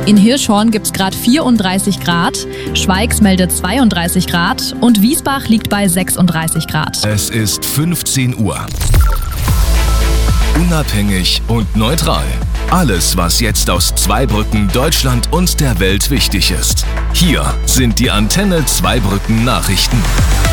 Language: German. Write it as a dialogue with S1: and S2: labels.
S1: In Hirschhorn gibt es gerade 34 Grad, Schweigs meldet 32 Grad und Wiesbach liegt bei 36 Grad.
S2: Es ist 15 Uhr. Unabhängig und neutral. Alles, was jetzt aus Zweibrücken, Deutschland und der Welt wichtig ist. Hier sind die Antenne Zweibrücken Nachrichten.